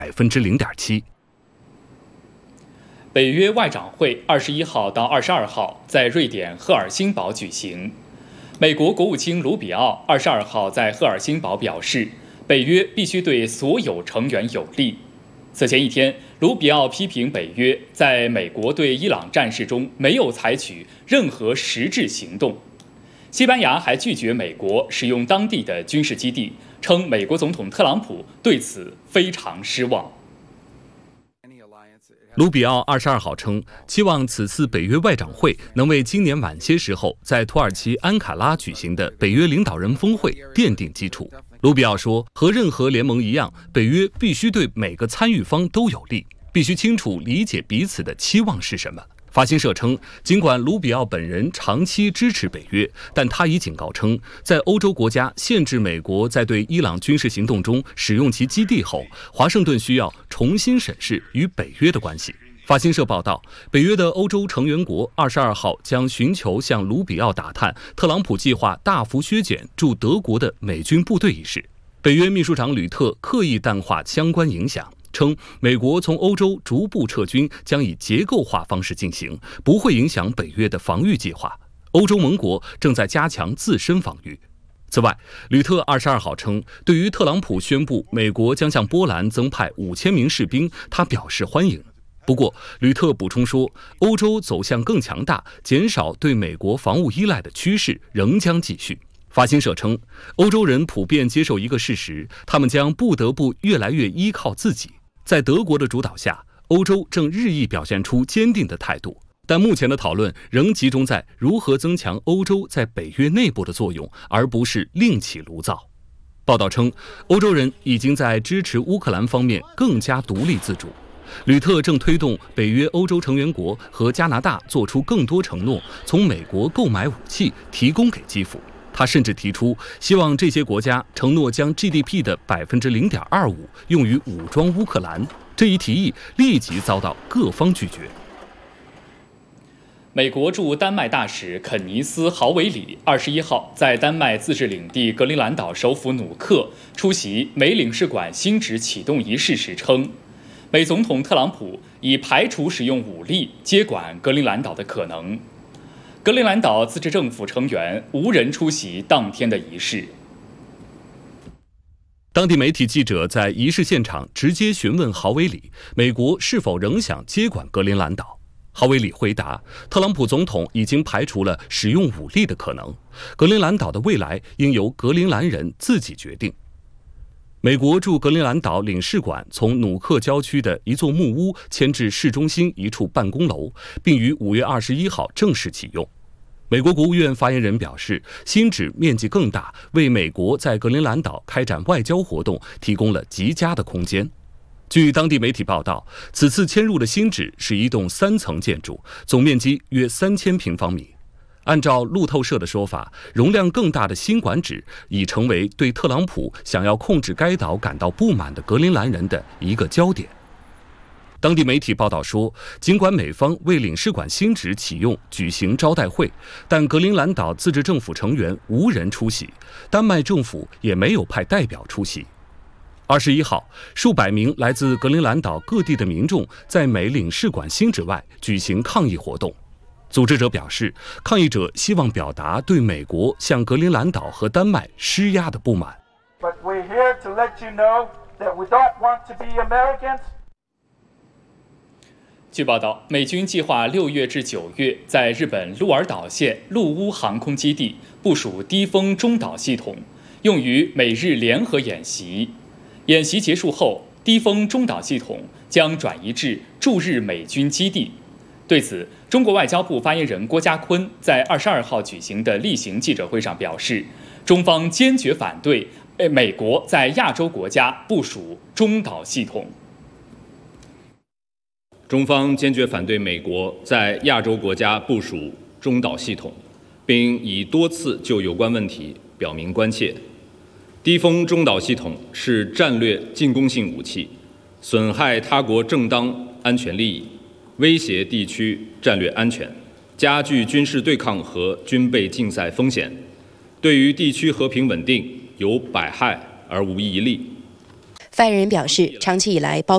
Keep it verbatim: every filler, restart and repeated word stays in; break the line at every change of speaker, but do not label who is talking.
百分之零点七。
北约外长会二十一号到二十二号在瑞典赫尔辛堡举行。美国国务卿卢比奥二十二号在赫尔辛堡表示，北约必须对所有成员有利。此前一天，卢比奥批评北约在美国对伊朗战事中没有采取任何实质行动。西班牙还拒绝美国使用当地的军事基地，称美国总统特朗普对此非常失望。
卢比奥二十二号称，期望此次北约外长会能为今年晚些时候在土耳其安卡拉举行的北约领导人峰会奠定基础。卢比奥说，和任何联盟一样，北约必须对每个参与方都有利，必须清楚理解彼此的期望是什么。法新社称，尽管卢比奥本人长期支持北约，但他已警告称，在欧洲国家限制美国在对伊朗军事行动中使用其基地后，华盛顿需要重新审视与北约的关系。法新社报道，北约的欧洲成员国二十二号将寻求向卢比奥打探特朗普计划大幅削减驻德国的美军部队一事。北约秘书长吕特刻意淡化相关影响，称美国从欧洲逐步撤军将以结构化方式进行，不会影响北约的防御计划。欧洲盟国正在加强自身防御。此外，吕特二十二号称，对于特朗普宣布美国将向波兰增派五千名士兵，他表示欢迎。不过，吕特补充说，欧洲走向更强大、减少对美国防务依赖的趋势仍将继续。法新社称，欧洲人普遍接受一个事实，他们将不得不越来越依靠自己。在德国的主导下，欧洲正日益表现出坚定的态度，但目前的讨论仍集中在如何增强欧洲在北约内部的作用，而不是另起炉灶。报道称，欧洲人已经在支持乌克兰方面更加独立自主。吕特正推动北约欧洲成员国和加拿大做出更多承诺，从美国购买武器提供给基辅。他甚至提出，希望这些国家承诺将 G D P 的百分之零点二五用于武装乌克兰。这一提议立即遭到各方拒绝。
美国驻丹麦大使肯尼斯·豪维里二十一号在丹麦自治领地格陵兰岛首府努克出席美领事馆新址启动仪式时称，美总统特朗普已排除使用武力接管格陵兰岛的可能。格陵兰岛自治政府成员无人出席当天的仪式。
当地媒体记者在仪式现场直接询问豪维里，美国是否仍想接管格陵兰岛。豪维里回答，特朗普总统已经排除了使用武力的可能，格陵兰岛的未来应由格陵兰人自己决定。美国驻格陵兰岛领事馆从努克郊区的一座木屋迁至市中心一处办公楼，并于五月二十一号正式启用。美国国务院发言人表示，新址面积更大，为美国在格陵兰岛开展外交活动提供了极佳的空间。据当地媒体报道，此次迁入的新址是一栋三层建筑，总面积约三千平方米。按照路透社的说法，容量更大的新馆址已成为对特朗普想要控制该岛感到不满的格陵兰人的一个焦点。当地媒体报道说，尽管美方为领事馆新址启用举行招待会，但格陵兰岛自治政府成员无人出席，丹麦政府也没有派代表出席。二十一号，数百名来自格陵兰岛各地的民众在美领事馆新址外举行抗议活动。组织者表示，抗议者希望表达对美国向格陵兰岛和丹麦施压的不满。
But we're here to let you know that we don't want to be Americans.
据报道，美军计划六月至九月在日本鹿儿岛县陆乌航空基地部署低风中导系统，用于美日联合演习。演习结束后，低风中导系统将转移至驻日美军基地。对此，中国外交部发言人郭家坤在二十二号举行的例行记者会上表示，中方坚决反对美国在亚洲国家部署中导系统。
中方坚决反对美国在亚洲国家部署中导系统，并已多次就有关问题表明关切。低风中导系统是战略进攻性武器，损害他国正当安全利益，威胁地区战略安全，加剧军事对抗和军备竞赛风险，对于地区和平稳定有百害而无一利。
发言人表示，长期以来，包